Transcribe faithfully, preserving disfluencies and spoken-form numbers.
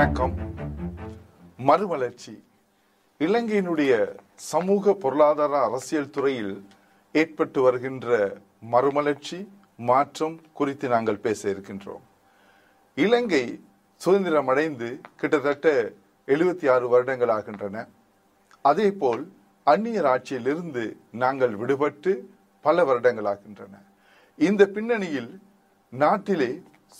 வணக்கம். மறுமலர்ச்சி இலங்கையினுடைய சமூக பொருளாதார அரசியல் துறையில் ஏற்பட்டு வருகின்ற மறுமலர்ச்சி மாற்றம் குறித்து நாங்கள் பேச இருக்கின்றோம். இலங்கை சுதந்திரம் அடைந்து கிட்டத்தட்ட எழுபத்தி ஆறு வருடங்கள் ஆகின்றன. அதே போல் அந்நியர் ஆட்சியிலிருந்து நாங்கள் விடுபட்டு பல வருடங்கள் ஆகின்றன. இந்த பின்னணியில் நாட்டிலே